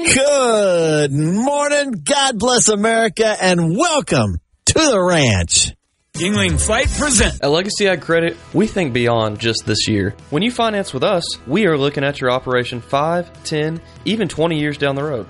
Good morning. God bless America, and welcome to the ranch. Yuengling Fight presents. At Legacy Ag Credit, we think beyond just this year. When you finance with us, we are looking at your operation 5, 10, even 20 years down the road.